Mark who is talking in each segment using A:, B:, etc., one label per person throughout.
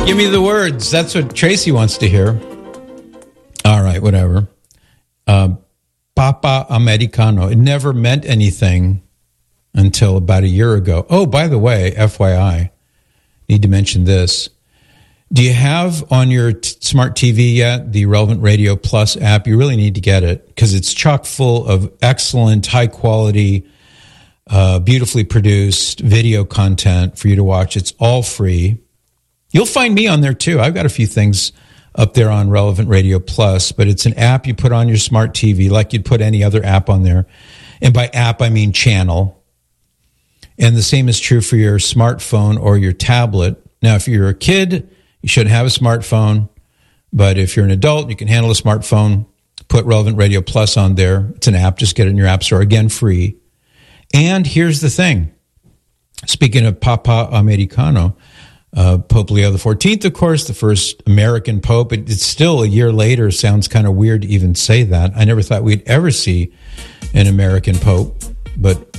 A: Give me the words. That's what Tracy wants to hear. All right, whatever. Papa Americano. It never meant anything until about a year ago. Oh, by the way, FYI, need to mention this. Do you have on your smart TV yet the Relevant Radio Plus app? You really need to get it because it's chock full of excellent, high quality, beautifully produced video content for you to watch. It's all free. You'll find me on there too. I've got a few things up there on Relevant Radio Plus, but it's an app you put on your smart TV like you'd put any other app on there. And by app, I mean channel. And the same is true for your smartphone or your tablet. Now, if you're a kid, you should have a smartphone. But if you're an adult, you can handle a smartphone. Put Relevant Radio Plus on there. It's an app. Just get it in your app store. Again, free. And here's the thing. Speaking of Papa Americano, Pope Leo XIV, of course, the first American pope. It's still a year later. Sounds kind of weird to even say that. I never thought we'd ever see an American pope. But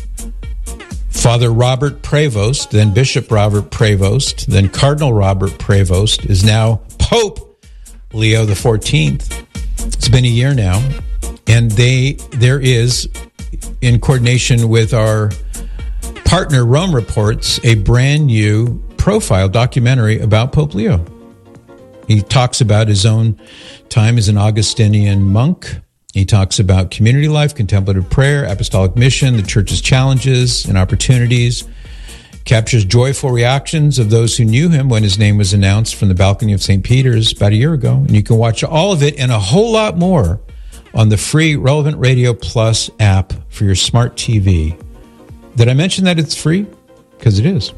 A: Father Robert Prevost, then Bishop Robert Prevost, then Cardinal Robert Prevost is now Pope Leo XIV. It's been a year now. And there is, in coordination with our partner Rome Reports, a brand new profile documentary about Pope Leo. He talks about his own time as an Augustinian monk. He talks about community life, contemplative prayer, apostolic mission, the church's challenges and opportunities. Captures joyful reactions of those who knew him when his name was announced from the balcony of St. Peter's about a year ago. And you can watch all of it and a whole lot more on the free Relevant Radio Plus app for your smart TV. Did I mention that it's free? Because it is.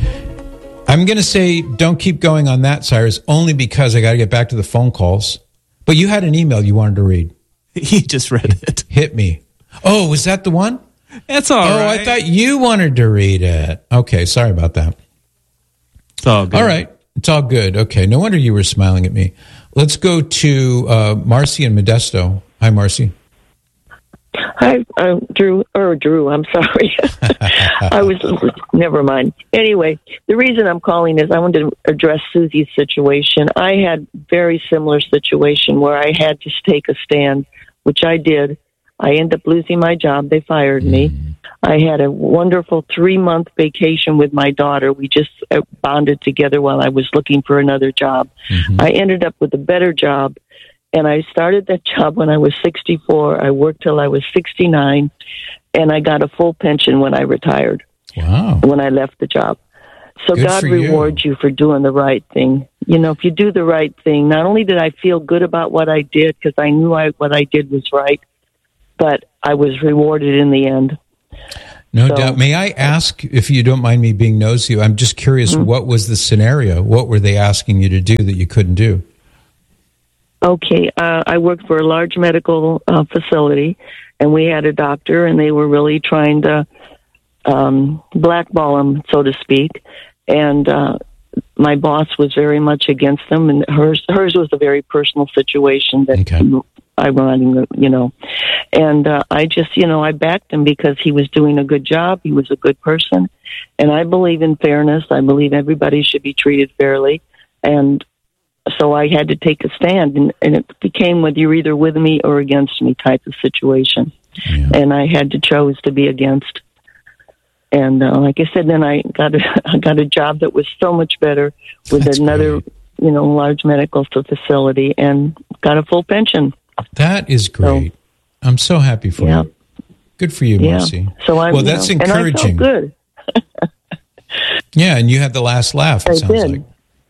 A: I'm going to say don't keep going on that, Cyrus, only because I got to get back to the phone calls. But you had an email you wanted to read.
B: He just read it.
A: Hit me. Oh, was that the one?
B: That's all right.
A: Oh, I thought you wanted to read it. Okay, sorry about that.
B: It's all good.
A: All right, it's all good. Okay, no wonder you were smiling at me. Let's go to Marcy in Modesto. Hi, Marcy.
C: Hi, Drew, I'm sorry. Never mind. Anyway, the reason I'm calling is I wanted to address Susie's situation. I had very similar situation where I had to take a stand, which I did. I ended up losing my job. They fired me. I had a wonderful 3-month vacation with my daughter. We just bonded together while I was looking for another job. Mm-hmm. I ended up with a better job. And I started that job when I was 64. I worked till I was 69, and I got a full pension when I retired.
A: Wow.
C: When I left the job. So
A: Good
C: God
A: for
C: rewards you for doing the right thing. You know, if you do the right thing, not only did I feel good about what I did, because I knew what I did was right, but I was rewarded in the end.
A: No doubt. May I ask, if you don't mind me being nosy, I'm just curious, what was the scenario? What were they asking you to do that you couldn't do?
C: Okay, I worked for a large medical facility, and we had a doctor, and they were really trying to blackball him, so to speak. And my boss was very much against them, and hers was a very personal situation that I run, you know. And I just, I backed him because he was doing a good job. He was a good person, and I believe in fairness. I believe everybody should be treated fairly, and so I had to take a stand, and it became whether you're either with me or against me type of situation. Yeah. And I had to choose to be against. And like I said, then I got a job that was so much better with another, large medical facility, and got a full pension.
A: That is great. So, I'm so happy for you. Good for you, Marcy.
C: Yeah. So
A: that's encouraging.
C: And I felt good.
A: Yeah, and you had the last laugh, it sounds like.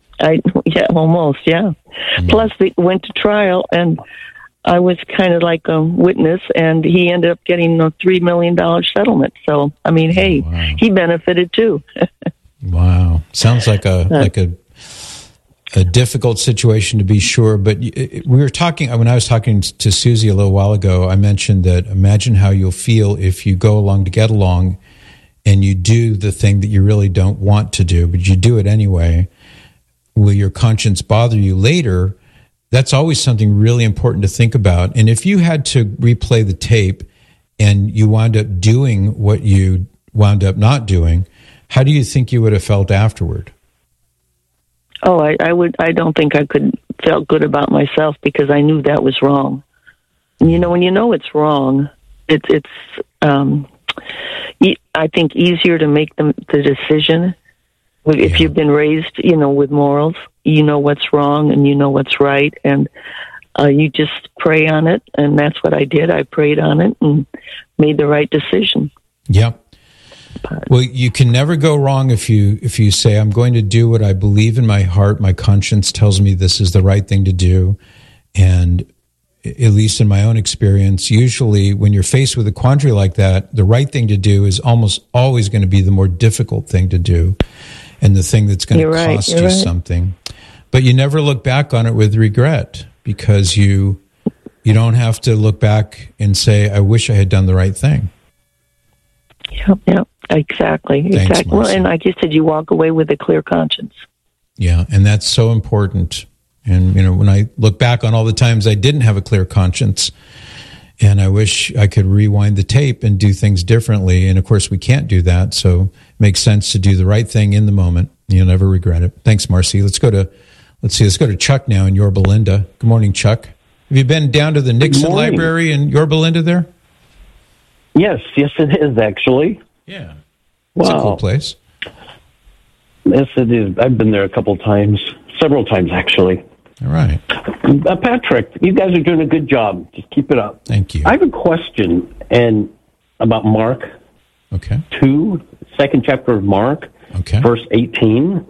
C: Almost. Plus, they went to trial, and I was kind of like a witness, and he ended up getting a $3 million settlement. So, I mean, hey, he benefited too.
A: Wow, sounds like a difficult situation to be sure. But we were talking when I was talking to Susie a little while ago. I mentioned that imagine how you'll feel if you go along to get along, and you do the thing that you really don't want to do, but you do it anyway. Will your conscience bother you later? That's always something really important to think about. And if you had to replay the tape and you wound up doing what you wound up not doing, how do you think you would have felt afterward?
C: Oh, I don't think I could felt good about myself because I knew that was wrong. And, when you know it's wrong, it's I think easier to make the decision. If you've been raised, with morals, you know what's wrong and you know what's right, and you just pray on it, and that's what I did. I prayed on it and made the right decision.
A: Yep. Well, you can never go wrong if you say, I'm going to do what I believe in my heart. My conscience tells me this is the right thing to do. And at least in my own experience, usually when you're faced with a quandary like that, the right thing to do is almost always going to be the more difficult thing to do and the thing that's going to cost you something. But you never look back on it with regret because you don't have to look back and say, I wish I had done the right thing.
C: Yep. Exactly.
A: Thanks,
C: well, and like you said, you walk away with a clear conscience.
A: Yeah, and that's so important. And, when I look back on all the times I didn't have a clear conscience, and I wish I could rewind the tape and do things differently. And, of course, we can't do that. So it makes sense to do the right thing in the moment. You'll never regret it. Thanks, Marcy. Let's go to Chuck now in Yorba Linda. Good morning, Chuck. Have you been down to the Nixon Library in Yorba Linda there?
D: Yes, it is, actually.
A: Yeah. It's a cool place.
D: Yes, it is. I've been there several times, actually.
A: All right.
D: Patrick, you guys are doing a good job. Just keep it up.
A: Thank you.
D: I have a question about Mark 2, second chapter of Mark, verse 18.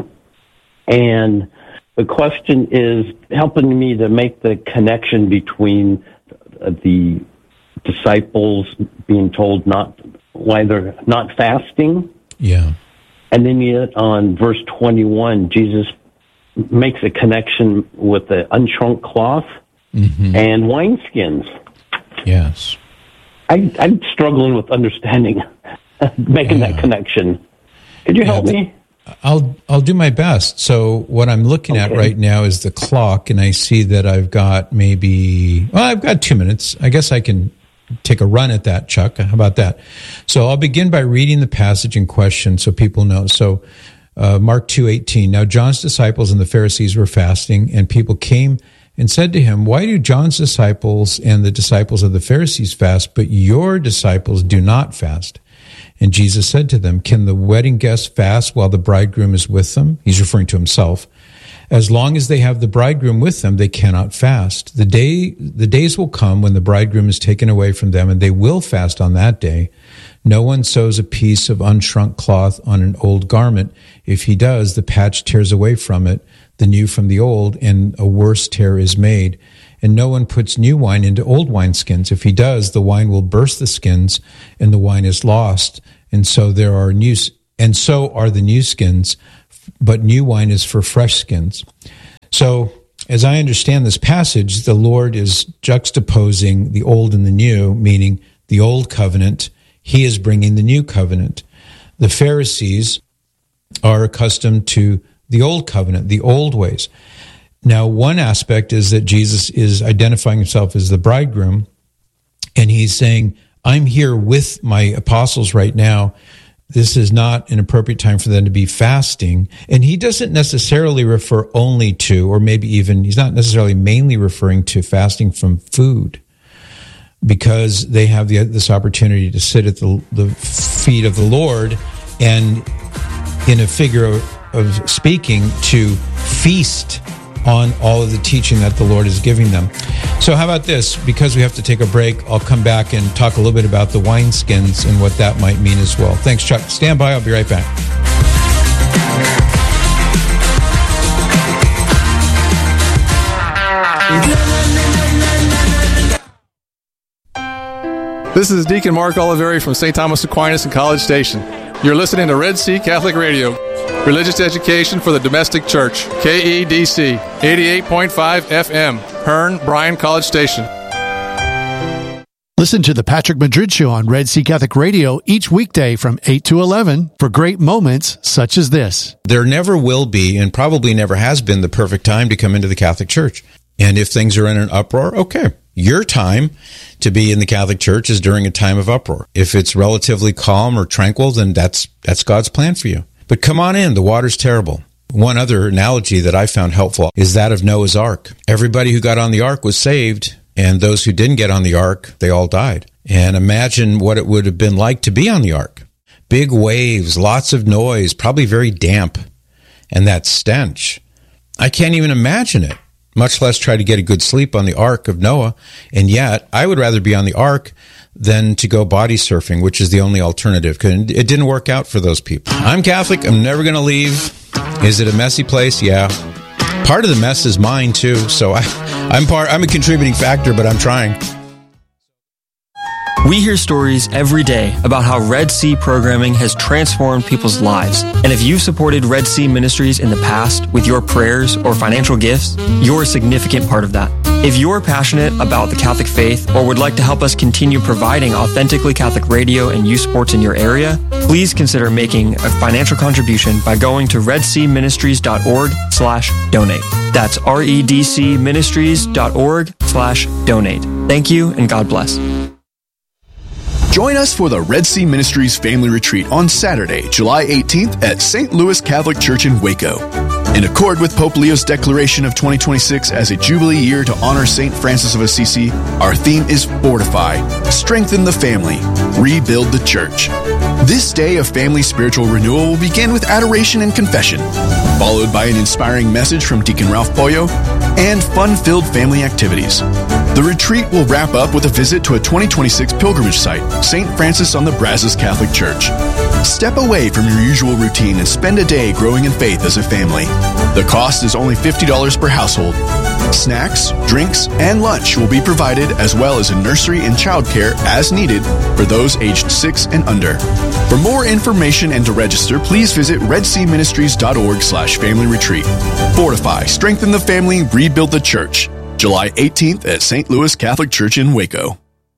D: And the question is helping me to make the connection between the disciples being told why they're not fasting.
A: Yeah.
D: And then yet on verse 21, Jesus makes a connection with the unshrunk cloth and wineskins.
A: Yes.
D: I'm struggling with understanding, making that connection. Could you help me?
A: I'll do my best. So what I'm looking at right now is the clock, and I see that I've got I've got 2 minutes. I guess I can take a run at that, Chuck. How about that? So I'll begin by reading the passage in question so people know. So Mark 2:18. Now John's disciples and the Pharisees were fasting, and people came and said to him, why do John's disciples and the disciples of the Pharisees fast, but your disciples do not fast? And Jesus said to them, can the wedding guests fast while the bridegroom is with them? He's referring to himself. As long as they have the bridegroom with them, they cannot fast. The days will come when the bridegroom is taken away from them, and they will fast on that day. No one sews a piece of unshrunk cloth on an old garment. If he does, the patch tears away from it, the new from the old, and a worse tear is made. And no one puts new wine into old wineskins. If he does, the wine will burst the skins, and the wine is lost. And so are the new skins, but new wine is for fresh skins. So, as I understand this passage, the Lord is juxtaposing the old and the new, meaning the old covenant. He is bringing the new covenant. The Pharisees are accustomed to the old covenant, the old ways. Now, one aspect is that Jesus is identifying himself as the bridegroom, and he's saying, I'm here with my apostles right now. This is not an appropriate time for them to be fasting. And he doesn't necessarily refer only to, or maybe even, he's not necessarily mainly referring to fasting from food, because they have this opportunity to sit at the feet of the Lord and, in a figure of speaking, to feast on all of the teaching that the Lord is giving them. So how about this? Because we have to take a break, I'll come back and talk a little bit about the wineskins and what that might mean as well. Thanks, Chuck. Stand by. I'll be right back.
E: This is Deacon Mark Oliveri from St. Thomas Aquinas and College Station. You're listening to Red Sea Catholic Radio. Religious education for the domestic church. KEDC, 88.5 FM, Hearn, Bryan College Station.
F: Listen to the Patrick Madrid Show on Red Sea Catholic Radio each weekday from 8 to 11 for great moments such as this.
A: There never will be, and probably never has been, the perfect time to come into the Catholic Church. And if things are in an uproar, okay. Your time to be in the Catholic Church is during a time of uproar. If it's relatively calm or tranquil, then that's God's plan for you. But come on in. The water's terrible. One other analogy that I found helpful is that of Noah's Ark. Everybody who got on the ark was saved, and those who didn't get on the ark, they all died. And imagine what it would have been like to be on the ark. Big waves, lots of noise, probably very damp, and that stench. I can't even imagine it, much less try to get a good sleep on the ark of Noah. And yet, I would rather be on the ark than to go body surfing, which is the only alternative, because it didn't work out for those people. I'm Catholic. I'm never going to leave. Is it a messy place? Yeah. Part of the mess is mine, too, so I'm a contributing factor, but I'm trying.
G: We hear stories every day about how Red Sea programming has transformed people's lives. And if you've supported Red Sea Ministries in the past with your prayers or financial gifts, you're a significant part of that. If you're passionate about the Catholic faith or would like to help us continue providing authentically Catholic radio and youth sports in your area, please consider making a financial contribution by going to redseaministries.org/donate. That's redcministries.org/donate. Thank you and God bless.
H: Join us for the Red Sea Ministries Family Retreat on Saturday, July 18th at St. Louis Catholic Church in Waco. In accord with Pope Leo's declaration of 2026 as a Jubilee year to honor St. Francis of Assisi, our theme is Fortify, Strengthen the Family, Rebuild the Church. This day of family spiritual renewal will begin with adoration and confession, followed by an inspiring message from Deacon Ralph Pollo and fun-filled family activities. The retreat will wrap up with a visit to a 2026 pilgrimage site, St. Francis on the Brazos Catholic Church. Step away from your usual routine and spend a day growing in faith as a family. The cost is only $50 per household. Snacks, drinks, and lunch will be provided, as well as a nursery and childcare as needed for those aged 6 and under. For more information and to register, please visit redseaministries.org/family retreat. Fortify, strengthen the family, rebuild the church. July 18th at St. Louis Catholic Church in Waco.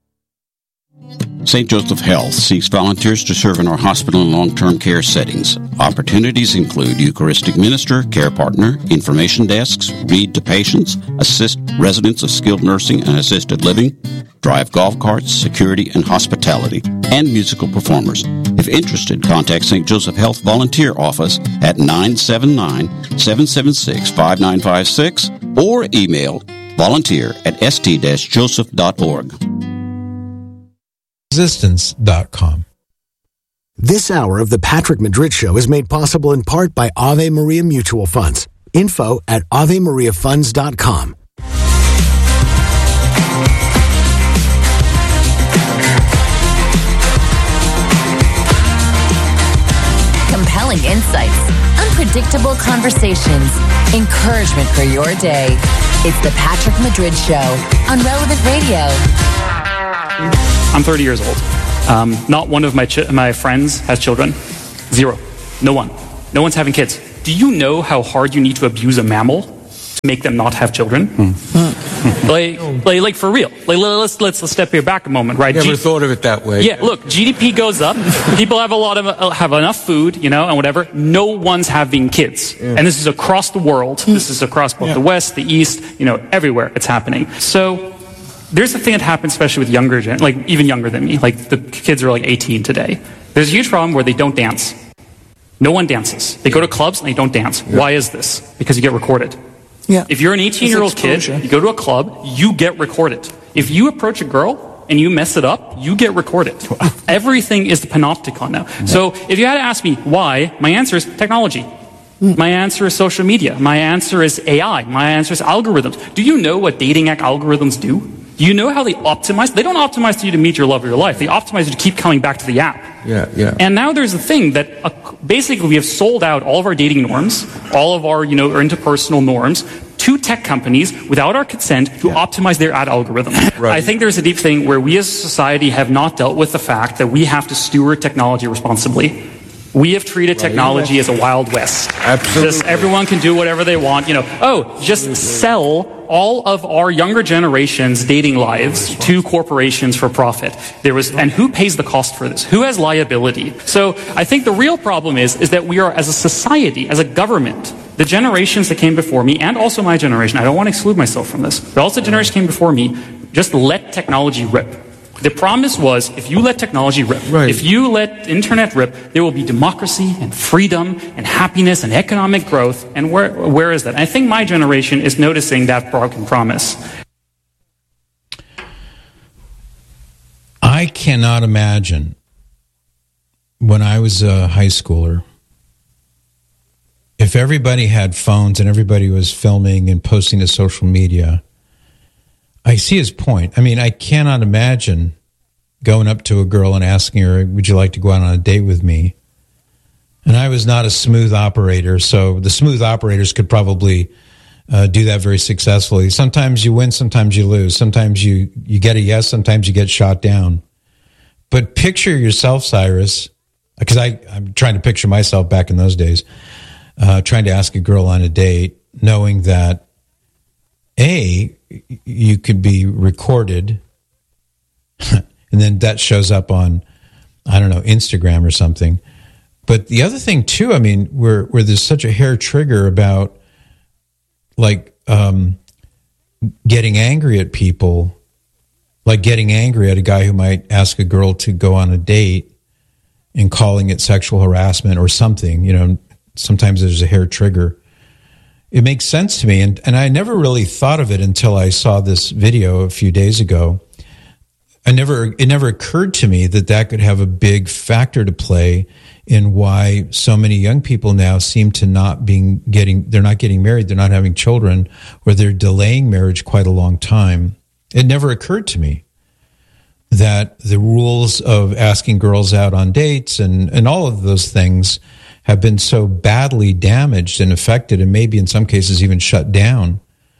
I: St. Joseph Health seeks volunteers to serve in our hospital and long-term care settings. Opportunities include Eucharistic minister, care partner, information desks, read to patients, assist residents of skilled nursing and assisted living, drive golf carts, security and hospitality, and musical performers. If interested, contact St. Joseph Health Volunteer Office at 979-776-5956 or email volunteer@st-joseph.org.
A: Resistance.com.
J: This hour of the Patrick Madrid Show is made possible in part by Ave Maria Mutual Funds. Info at AveMariaFunds.com.
K: Compelling insights, unpredictable conversations, encouragement for your day. It's the Patrick Madrid Show on Relevant Radio.
L: I'm 30 years old. Not one of my friends has children. Zero. No one. No one's having kids. Do you know how hard you need to abuse a mammal to make them not have children? Like for real. Let's step here back a moment, right?
M: Never thought of it that way.
L: Yeah, look, GDP goes up. People have have enough food, and whatever. No one's having kids, and this is across the world. This is across both the West, the East, everywhere it's happening. So there's a thing that happens, especially with younger, even younger than me. Like the kids are 18 today. There's a huge problem where they don't dance. No one dances. They go to clubs and they don't dance. Yeah. Why is this? Because you get recorded. Yeah. If you're an 18-year-old kid, you go to a club, you get recorded. If you approach a girl and you mess it up, you get recorded. Everything is the panopticon now. Yeah. So if you had to ask me why, my answer is technology. My answer is social media. My answer is AI. My answer is algorithms. Do you know what dating app algorithms do? Do you know how they optimize? They don't optimize for you to meet your love of your life. They optimize you to keep coming back to the app. Yeah. And now there's a thing that basically we have sold out all of our dating norms, all of our, interpersonal norms to tech companies without our consent to optimize their ad algorithm. Right. I think there's a deep thing where we as a society have not dealt with the fact that we have to steward technology responsibly. We have treated technology as a Wild West. Absolutely. Just everyone can do whatever they want. Just sell all of our younger generation's dating lives to corporations for profit. And who pays the cost for this? Who has liability? So I think the real problem is that we are, as a society, as a government, the generations that came before me, and also my generation, I don't want to exclude myself from this, but also the generations came before me, just let technology rip. The promise was, if you let technology rip, if you let internet rip, there will be democracy and freedom and happiness and economic growth. And where is that? I think my generation is noticing that broken promise.
A: I cannot imagine when I was a high schooler, if everybody had phones and everybody was filming and posting to social media. I see his point. I mean, I cannot imagine going up to a girl and asking her, would you like to go out on a date with me? And I was not a smooth operator, so the smooth operators could probably do that very successfully. Sometimes you win, sometimes you lose. Sometimes you get a yes, sometimes you get shot down. But picture yourself, Cyrus, because I'm trying to picture myself back in those days, trying to ask a girl on a date, knowing that, A, you could be recorded, and then that shows up on, I don't know, Instagram or something. But the other thing too, I mean, where there's such a hair trigger about like getting angry at people, like getting angry at a guy who might ask a girl to go on a date and calling it sexual harassment or something, you know, sometimes there's a hair trigger. It makes sense to me, and I never really thought of it until I saw this video a few days ago. It never occurred to me that could have a big factor to play in why so many young people now seem to they're not getting married, they're not having children, or they're delaying marriage quite a long time. It never occurred to me that the rules of asking girls out on dates and all of those things have been so badly damaged and affected, and maybe in some cases even shut down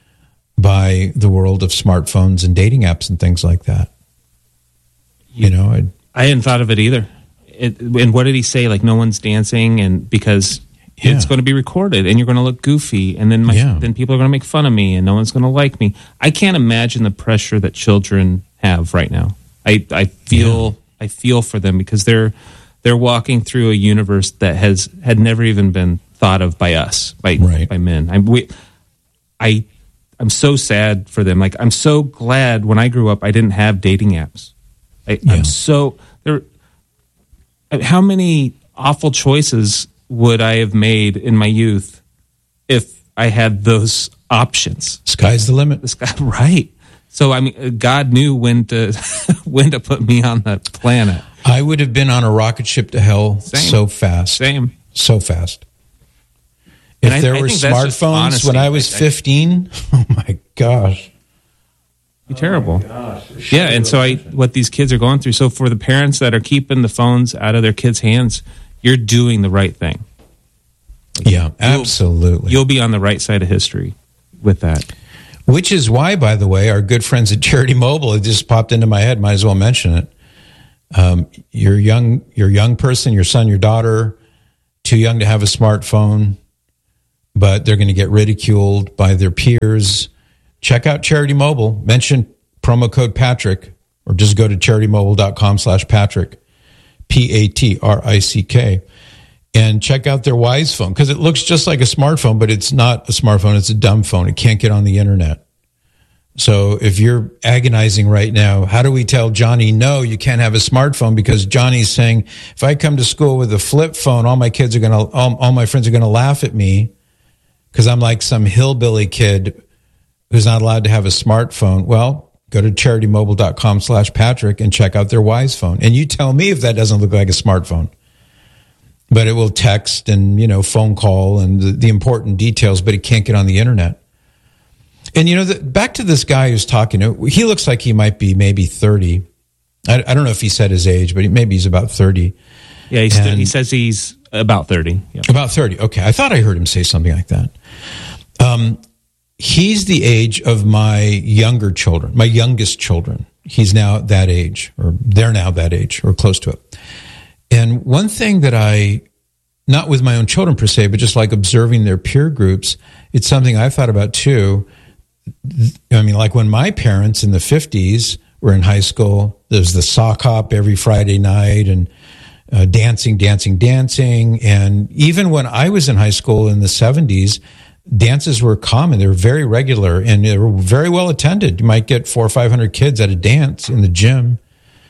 A: by the world of smartphones and dating apps and things like that. You know,
B: I hadn't thought of it either. And what did he say? Like, no one's dancing, and because it's going to be recorded, and you're going to look goofy, and then then people are going to make fun of me, and no one's going to like me. I can't imagine the pressure that children have right now. I feel for them because they're walking through a universe that had never even been thought of by us, by men. I'm so sad for them. Like, I'm so glad when I grew up, I didn't have dating apps. I'm so there. How many awful choices would I have made in my youth if I had those options?
A: Sky's the limit.
B: Right. So, I mean, God knew when to put me on the planet.
A: I would have been on a rocket ship to hell so fast. So fast. If there were smartphones when I was 15, oh my gosh.
B: Be terrible. Yeah, and so what these kids are going through. So for the parents that are keeping the phones out of their kids' hands, you're doing the right thing.
A: Yeah, absolutely.
B: You'll be on the right side of history with that.
A: Which is why, by the way, our good friends at Charity Mobile, it just popped into my head, might as well mention it. You're young person, your son, your daughter, too young to have a smartphone, but they're going to get ridiculed by their peers. Check out Charity Mobile. Mention promo code Patrick, or just go to CharityMobile.com/Patrick, PATRICK, and check out their Wise phone, because it looks just like a smartphone, but it's not a smartphone. It's a dumb phone. It can't get on the internet. So if you're agonizing right now, how do we tell Johnny, no, you can't have a smartphone, because Johnny's saying, if I come to school with a flip phone, all my friends are going to laugh at me because I'm like some hillbilly kid who's not allowed to have a smartphone. Well, go to CharityMobile.com/Patrick and check out their Wise phone. And you tell me if that doesn't look like a smartphone. But it will text and, phone call and the important details, but it can't get on the internet. And, back to this guy who's talking, he looks like he might be maybe 30. I don't know if he said his age, but maybe he's about 30.
B: Yeah, he says he's about 30. Yep.
A: About 30. Okay. I thought I heard him say something like that. He's the age of my younger children, my youngest children. He's now that age, or they're now that age, or close to it. And one thing that not with my own children per se, but just like observing their peer groups, it's something I've thought about too. I mean, like when my parents in the 50s were in high school, there was the sock hop every Friday night and dancing. And even when I was in high school in the 70s, dances were common. They were very regular and they were very well attended. You might get 400 or 500 kids at a dance in the gym.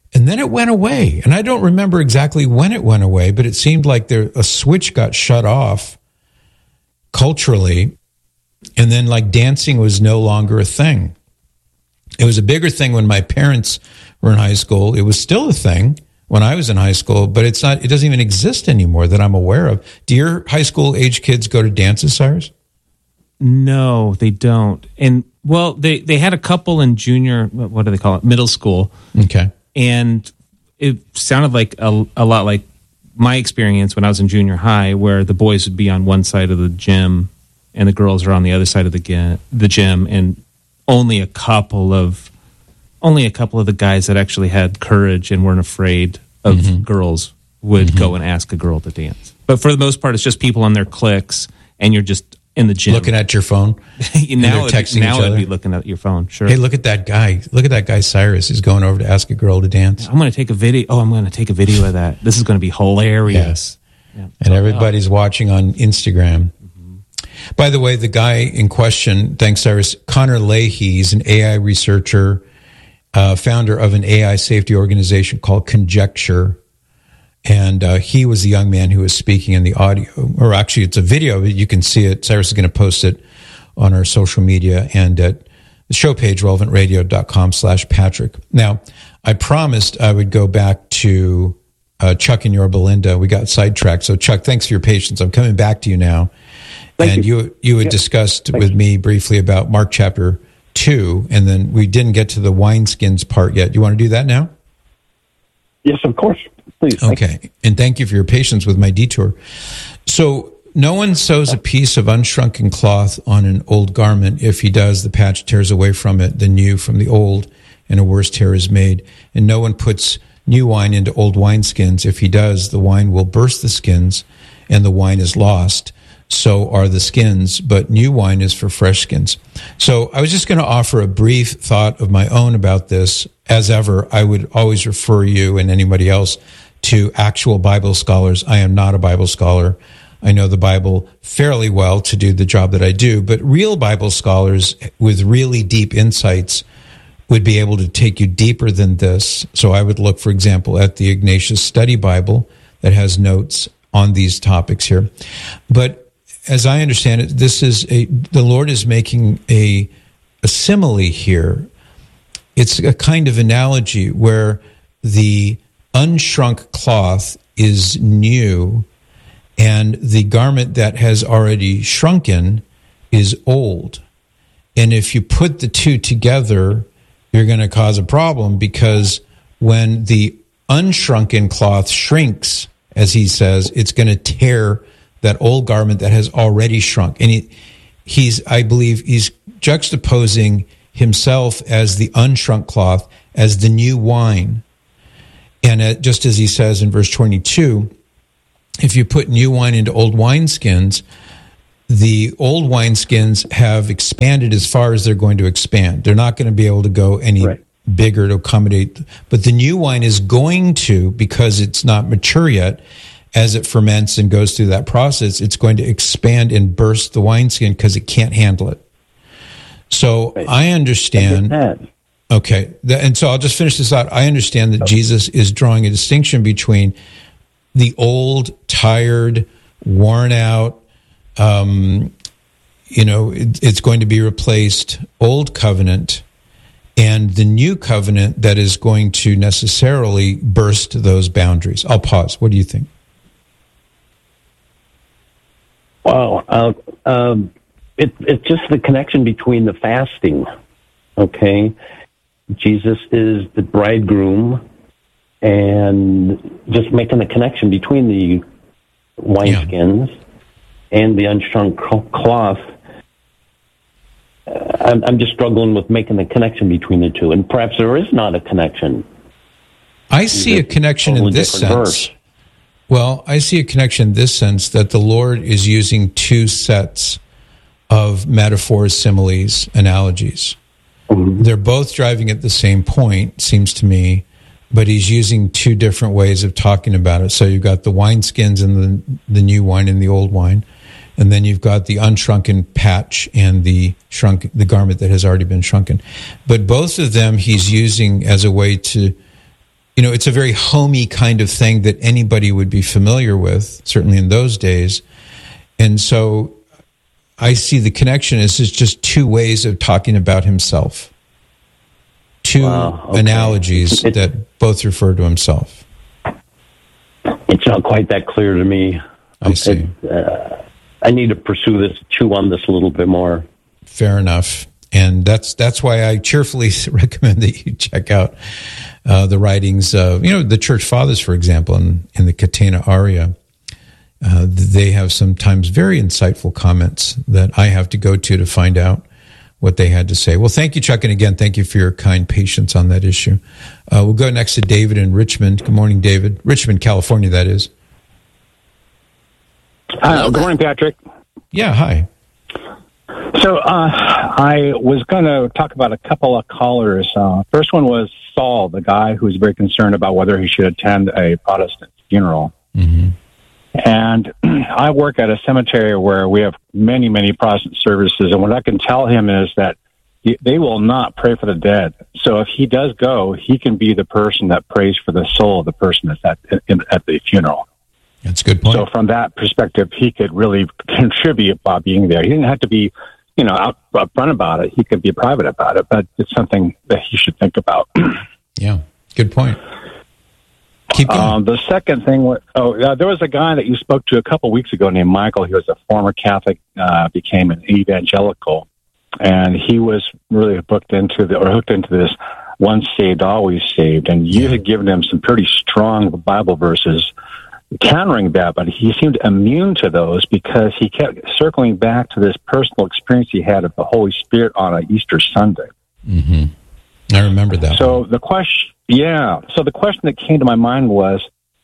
A: And then it went away. And I don't remember exactly when it went away, but it seemed like a switch got shut off culturally. And then like dancing was no longer a thing. It was a bigger thing when my parents were in high school. It was still a thing when I was in high school, but it doesn't even exist anymore that I'm aware of. Do your high school age kids go to dances, Cyrus?
B: No, they don't. And well, they had a couple in junior, what do they call it? Middle school.
A: Okay.
B: And it sounded like a lot like my experience when I was in junior high, where the boys would be on one side of the gym and the girls are on the other side of the gym, and only a couple of the guys that actually had courage and weren't afraid of girls would go and ask a girl to dance. But for the most part, it's just people on their cliques, and you're just in the gym
A: looking at your phone.
B: now it'd be looking at your phone. Sure.
A: Hey, look at that guy. Look at that guy. Cyrus is going over to ask a girl to dance.
B: I'm going to take a video. Oh, I'm going to take a video of that. This is going to be hilarious.
A: Yeah. And everybody's watching on Instagram. By the way, the guy in question, thanks, Cyrus, Connor Leahy, he's an AI researcher, founder of an AI safety organization called Conjecture. And he was the young man who was speaking in the audio, or actually it's a video. You can see it. Cyrus is going to post it on our social media and at the show page, relevantradio.com/Patrick. Now, I promised I would go back to Chuck and Yorba Linda. We got sidetracked. So, Chuck, thanks for your patience. I'm coming back to you now.
D: Thank
A: you had discussed with me briefly about Mark chapter 2, and then we didn't get to the wineskins part yet. You want to do that now?
D: Yes, of course. Please.
A: Okay. And thank you for your patience with my detour. So no one sews a piece of unshrunken cloth on an old garment. If he does, the patch tears away from it, the new from the old, and a worse tear is made. And no one puts new wine into old wineskins. If he does, the wine will burst the skins, and the wine is lost. So are the skins, but new wine is for fresh skins. So I was just going to offer a brief thought of my own about this. As ever, I would always refer you and anybody else to actual Bible scholars. I am not a Bible scholar. I know the Bible fairly well to do the job that I do, but real Bible scholars with really deep insights would be able to take you deeper than this. So I would look, for example, at the Ignatius Study Bible that has notes on these topics here. But as I understand it, the Lord is making a simile here. It's a kind of analogy where the unshrunk cloth is new and the garment that has already shrunken is old. And if you put the two together, you're going to cause a problem, because when the unshrunken cloth shrinks, as he says, it's going to tear that old garment that has already shrunk. And I believe he's juxtaposing himself as the unshrunk cloth, as the new wine. And just as he says in verse 22, if you put new wine into old wineskins, the old wineskins have expanded as far as they're going to expand. They're not going to be able to go any bigger to accommodate. But the new wine is going to, because it's not mature yet, as it ferments and goes through that process, it's going to expand and burst the wineskin because it can't handle it. So I understand. Okay. And so I'll just finish this out. I understand that Jesus is drawing a distinction between the old, tired, worn out, it's going to be replaced old covenant, and the new covenant that is going to necessarily burst those boundaries. I'll pause. What do you think?
D: Well, it's just the connection between the fasting, okay? Jesus is the bridegroom, and just making the connection between the wineskins and the unshrunk cloth. I'm just struggling with making the connection between the two, and perhaps there is not a connection.
A: I see a connection in this sense. Verse. Well, I see a connection in this sense that the Lord is using two sets of metaphors, similes, analogies. Mm-hmm. They're both driving at the same point, seems to me, but he's using two different ways of talking about it. So you've got the wineskins and the new wine and the old wine, and then you've got the unshrunken patch and the garment that has already been shrunken. But both of them he's using as a way to it's a very homey kind of thing that anybody would be familiar with, certainly in those days. And so I see the connection as just two ways of talking about himself. Two analogies that both refer to himself.
D: It's not quite that clear to me.
A: I see.
D: I need to pursue this, chew on this a little bit more.
A: Fair enough. And that's why I cheerfully recommend that you check out the writings of, the Church Fathers, for example, in the Catena Aurea. They have sometimes very insightful comments that I have to go to find out what they had to say. Well, thank you, Chuck, and again, thank you for your kind patience on that issue. We'll go next to David in Richmond. Good morning, David. Richmond, California, that is.
M: Good morning, Patrick.
A: Yeah, hi.
M: So I was going to talk about a couple of callers. First one was Saul, the guy who was very concerned about whether he should attend a Protestant funeral.
A: Mm-hmm.
M: And I work at a cemetery where we have many, many Protestant services. And what I can tell him is that they will not pray for the dead. So if he does go, he can be the person that prays for the soul of the person that's at the funeral.
A: That's a good point.
M: So from that perspective, he could really contribute by being there. He didn't have to be, out front about it. He could be private about it, but it's something that he should think about.
A: Yeah, good point. Keep going.
M: The second thing was, there was a guy that you spoke to a couple weeks ago named Michael. He was a former Catholic, became an evangelical, and he was really hooked into this once saved, always saved. And you had given him some pretty strong Bible verses countering that, but he seemed immune to those because he kept circling back to this personal experience he had of the Holy Spirit on an Easter Sunday.
A: Mm-hmm. I remember that.
M: So the question that came to my mind was,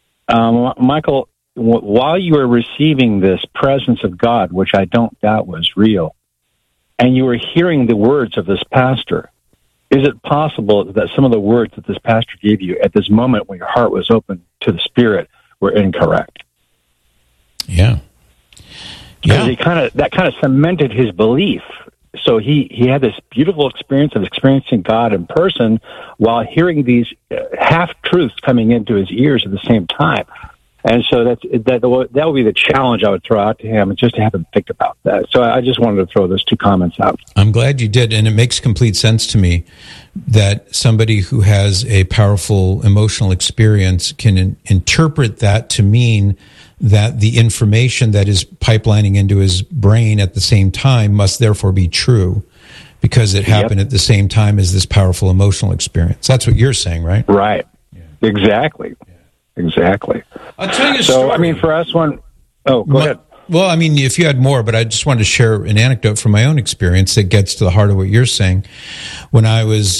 M: Michael, while you were receiving this presence of God, which I don't doubt was real, and you were hearing the words of this pastor, is it possible that some of the words that this pastor gave you at this moment when your heart was open to the Spirit were incorrect?
A: Yeah.
M: Because that kind of cemented his belief. So he had this beautiful experience of experiencing God in person while hearing these half-truths coming into his ears at the same time. And so that would be the challenge I would throw out to him, and just to have him think about that. So I just wanted to throw those two comments out.
A: I'm glad you did, and it makes complete sense to me that somebody who has a powerful emotional experience can interpret that to mean that the information that is pipelining into his brain at the same time must therefore be true because it happened at the same time as this powerful emotional experience. That's what you're saying, right?
M: Right. Yeah. Exactly. Yeah. Exactly.
A: I'll tell you a story.
M: So, I mean, for us, go ahead.
A: Well, I mean, if you had more, but I just wanted to share an anecdote from my own experience that gets to the heart of what you're saying. When I was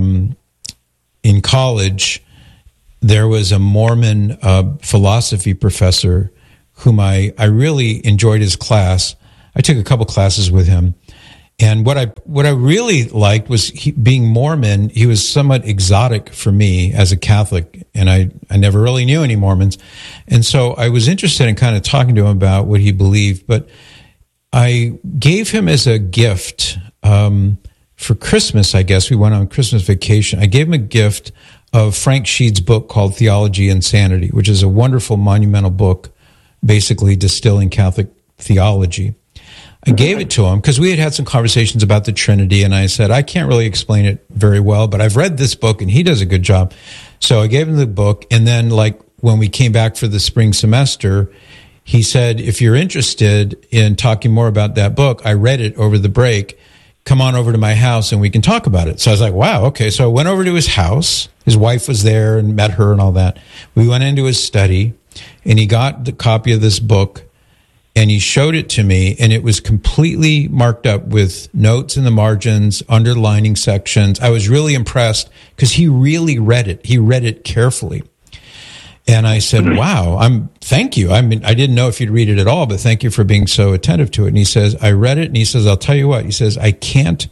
A: in college, there was a Mormon philosophy professor whom I really enjoyed his class. I took a couple classes with him. And what I really liked was being Mormon. He was somewhat exotic for me as a Catholic, and I never really knew any Mormons. And so I was interested in kind of talking to him about what he believed. But I gave him as a gift for Christmas, I guess. We went on Christmas vacation. I gave him a gift of Frank Sheed's book called Theology and Sanity, which is a wonderful, monumental book, basically distilling Catholic theology. I gave it to him because we had some conversations about the Trinity, and I said, I can't really explain it very well, but I've read this book, and he does a good job. So I gave him the book, and then, when we came back for the spring semester, he said, if you're interested in talking more about that book, I read it over the break, come on over to my house, and we can talk about it. So I was like, wow, okay. So I went over to his house. His wife was there and met her and all that. We went into his study, and he got the copy of this book, and he showed it to me, and it was completely marked up with notes in the margins, underlining sections. I was really impressed because he really read it. He read it carefully. And I said, wow, thank you. I mean, I didn't know if you'd read it at all, but thank you for being so attentive to it. And he says, I read it, and he says, I'll tell you what. He says, I can't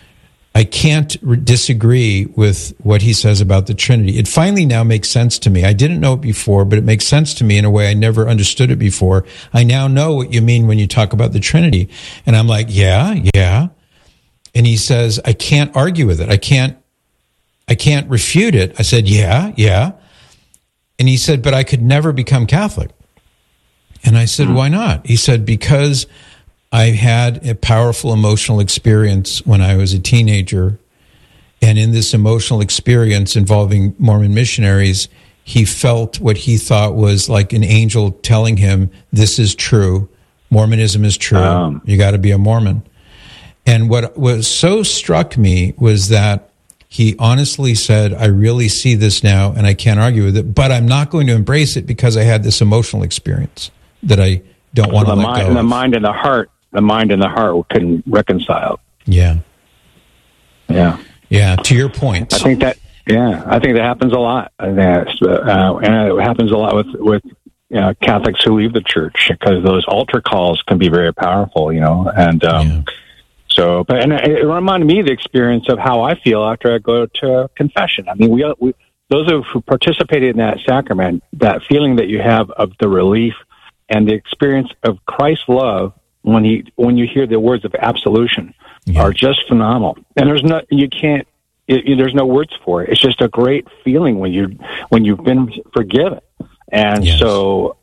A: disagree with what he says about the Trinity. It finally now makes sense to me. I didn't know it before, but it makes sense to me in a way I never understood it before. I now know what you mean when you talk about the Trinity. And I'm like, yeah. And he says, I can't argue with it. I can't refute it. I said, yeah. And he said, but I could never become Catholic. And I said, why not? He said, because I had a powerful emotional experience when I was a teenager. And in this emotional experience involving Mormon missionaries, he felt what he thought was like an angel telling him, this is true. Mormonism is true. You got to be a Mormon. And what was so struck me was that he honestly said, I really see this now and I can't argue with it, but I'm not going to embrace it because I had this emotional experience that I don't want to let go.
M: The mind and the heart couldn't reconcile.
A: Yeah. To your point.
M: I think that happens a lot. And it happens a lot with Catholics who leave the church, because those altar calls can be very powerful, and so, but it reminded me of the experience of how I feel after I go to confession. I mean, we those who participated in that sacrament, that feeling that you have of the relief and the experience of Christ's love when you hear the words of absolution are just phenomenal. And there's no words for it. It's just a great feeling when you've been forgiven. And so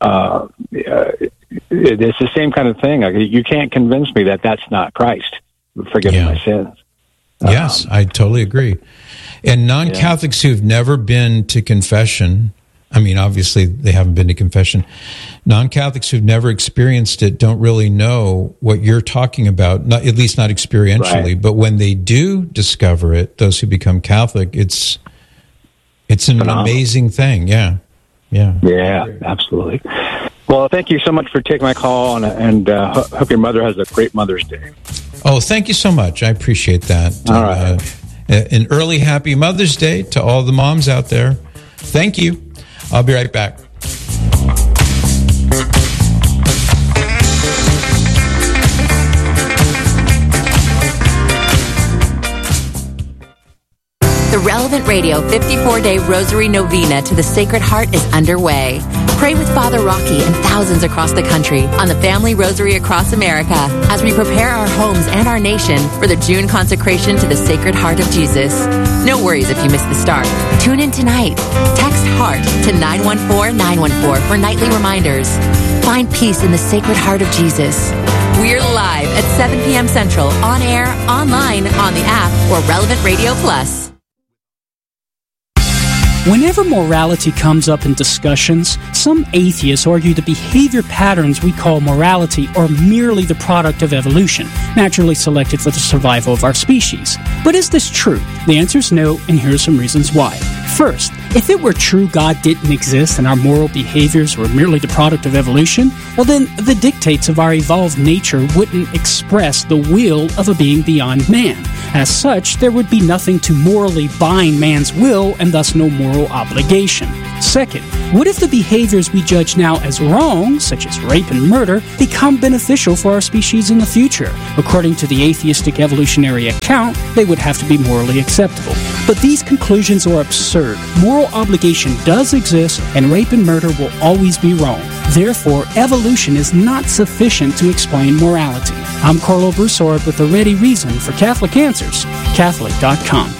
M: it's the same kind of thing. You can't convince me that that's not Christ forgiving my sins.
A: Yes, I totally agree. And non-Catholics who've never been to confession, I mean, obviously they haven't been to confession. Non-Catholics who've never experienced it don't really know what you're talking about, at least not experientially. Right. But when they do discover it, those who become Catholic, it's an amazing thing. Yeah,
M: absolutely. Well, thank you so much for taking my call, and hope your mother has a great Mother's Day.
A: Oh, thank you so much. I appreciate that.
M: All right.
A: An early happy Mother's Day to all the moms out there. Thank you. I'll be right back.
K: The Relevant Radio 54-Day Rosary Novena to the Sacred Heart is underway. Pray with Father Rocky and thousands across the country on the Family Rosary Across America as we prepare our homes and our nation for the June consecration to the Sacred Heart of Jesus. No worries if you miss the start. Tune in tonight. Text HEART to 914-914 for nightly reminders. Find peace in the Sacred Heart of Jesus. We're live at 7 p.m. Central, on air, online, on the app, or Relevant Radio Plus.
N: Whenever morality comes up in discussions, some atheists argue the behavior patterns we call morality are merely the product of evolution, naturally selected for the survival of our species. But is this true? The answer is no, and here are some reasons why. First, if it were true God didn't exist and our moral behaviors were merely the product of evolution, well then the dictates of our evolved nature wouldn't express the will of a being beyond man. As such, there would be nothing to morally bind man's will and thus no moral obligation. Second, what if the behaviors we judge now as wrong, such as rape and murder, become beneficial for our species in the future? According to the atheistic evolutionary account, they would have to be morally acceptable. But these conclusions are absurd. Moral obligation does exist, and rape and murder will always be wrong. Therefore, evolution is not sufficient to explain morality. I'm Carlo Broussard with a ready reason for Catholic Answers, Catholic.com.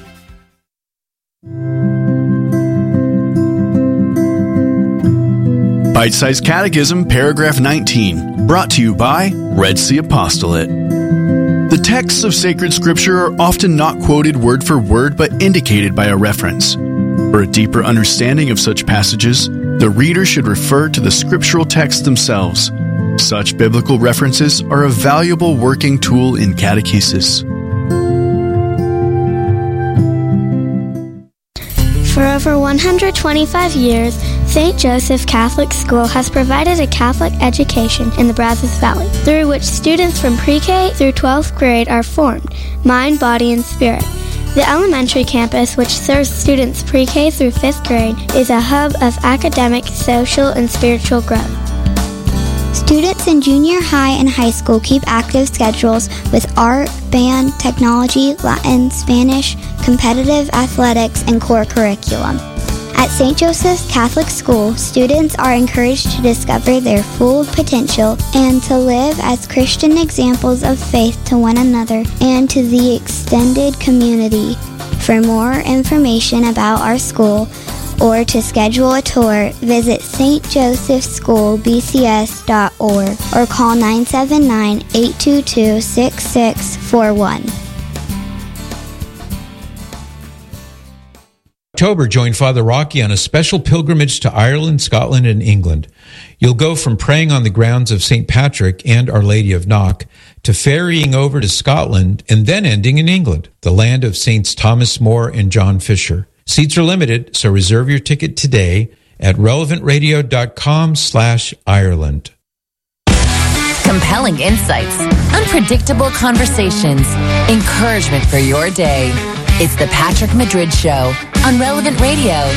H: Bite-Sized Catechism, paragraph 19, brought to you by Red Sea Apostolate. The texts of sacred scripture are often not quoted word for word, but indicated by a reference. For a deeper understanding of such passages, the reader should refer to the scriptural texts themselves. Such biblical references are a valuable working tool in catechesis.
O: For over 125 years, St. Joseph Catholic School has provided a Catholic education in the Brazos Valley, through which students from pre-K through 12th grade are formed, mind, body, and spirit. The elementary campus, which serves students pre-K through 5th grade, is a hub of academic, social, and spiritual growth.
P: Students in junior high and high school keep active schedules with art, band, technology, Latin, Spanish, competitive athletics, and core curriculum. At St. Joseph's Catholic School, students are encouraged to discover their full potential and to live as Christian examples of faith to one another and to the extended community. For more information about our school, Or to schedule a tour, visit stjosephschoolbcs.org or call 979-822-6641.
A: October, join Father Rocky on a special pilgrimage to Ireland, Scotland, and England. You'll go from praying on the grounds of St. Patrick and Our Lady of Knock to ferrying over to Scotland and then ending in England, the land of Saints Thomas More and John Fisher. Seats are limited, so reserve your ticket today at relevantradio.com/Ireland.
K: Compelling insights, unpredictable conversations, encouragement for your day. It's the Patrick Madrid Show on Relevant Radio.